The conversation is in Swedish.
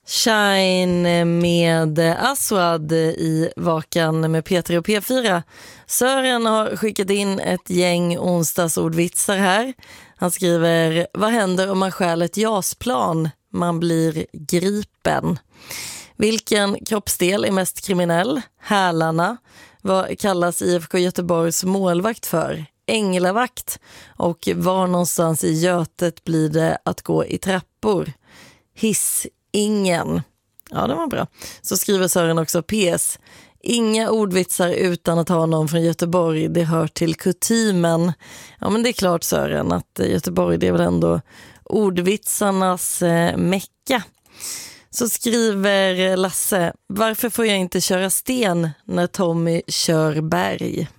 Shine med Aswad i Vakan med Peter och P4. Sören har skickat in ett gäng onsdagsordvitsar här. Han skriver: vad händer om man stjäl ett jasplan? Man blir gripen. Vilken kroppsdel är mest kriminell? Hälarna. Vad kallas IFK Göteborgs målvakt för? Änglavakt. Och var någonstans i Götet blir det att gå i trappor? Ingen. Ja, det var bra. Så skriver Sören också: PS. Inga ordvitsar utan att ha någon från Göteborg. Det hör till kutymen. Ja, men det är klart, Sören, att Göteborg, det är väl ändå ordvitsarnas mecka. Så skriver Lasse: varför får jag inte köra sten när Tommy kör berg?